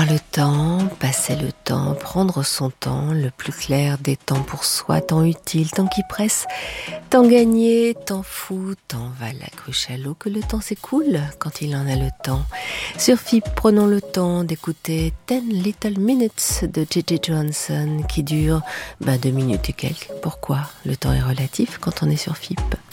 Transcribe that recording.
Avoir le temps, passer le temps, prendre son temps, le plus clair des temps pour soi, temps utile, temps qui presse, temps gagné, temps fou, temps va la cruche à l'eau, que le temps s'écoule quand il en a le temps. Sur FIP, prenons le temps d'écouter 10 Little Minutes de J.J. Johnson qui dure 2 minutes et quelques. Pourquoi le temps est relatif quand on est sur FIP?